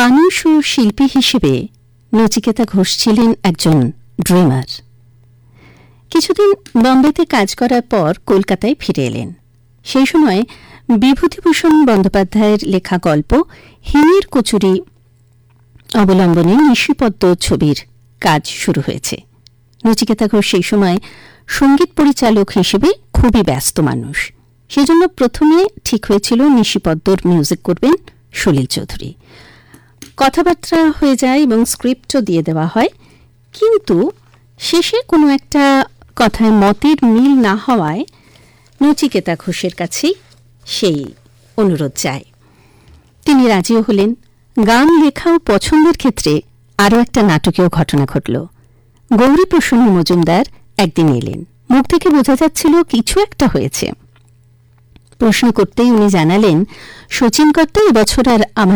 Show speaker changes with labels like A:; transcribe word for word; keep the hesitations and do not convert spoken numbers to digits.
A: মানুষ ও শিল্পী হিসেবে নচিকেতা ঘোষ ছিলেন একজন ড্রিমার। কিছুদিন বম্বেতে কাজ করার পর কলকাতায় ফিরে এলেন। সেই সময় বিভূতিভূষণ বন্দ্যোপাধ্যায়ের লেখা গল্প হিমের কচুরি অবলম্বনে নিশিপদ্ম ছবির কাজ শুরু হয়েছে। নচিকেতা ঘোষ সেই সময় সঙ্গীত পরিচালক হিসেবে খুবই ব্যস্ত মানুষ। সেজন্য প্রথমে ঠিক হয়েছিল নিশিপদ্মর মিউজিক করবেন সলিল চৌধুরী। কথাবার্তা হয়ে যায় এবং স্ক্রিপ্টও দিয়ে দেওয়া হয়, কিন্তু শেষে কোনো একটা কথায় মতের মিল না হওয়ায় নচিকেতা ঘোষের কাছেই সেই অনুরোধ যায়। তিনি রাজিও হলেন। গান লেখা ও পছন্দের ক্ষেত্রে আরও একটা নাটকীয় ঘটনা ঘটল। গৌরীপ্রসন্ন মজুমদার একদিন এলেন। মুখ থেকে বোঝা যাচ্ছিল কিছু একটা হয়েছে। প্রশ্ন করতেই উনি জানালেন, শচীন কর্তা এবছর আর আমার